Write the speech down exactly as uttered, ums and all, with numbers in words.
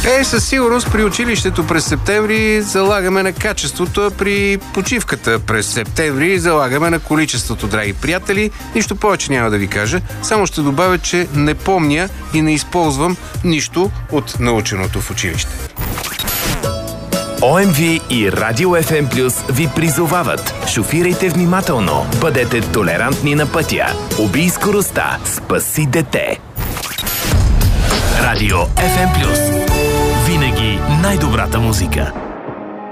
Е, със сигурност при училището през септември залагаме на качеството, а при почивката през септември залагаме на количеството, драги приятели. Нищо повече няма да ви кажа. Само ще добавя, че не помня и не използвам нищо от наученото в училище. О Ем Ви и Радио Еф Ем Плюс ви призовават. Шофирайте внимателно, бъдете толерантни на пътя. Убий скоростта, спаси дете. Радио Еф Ем Плюс. Винаги най-добрата музика.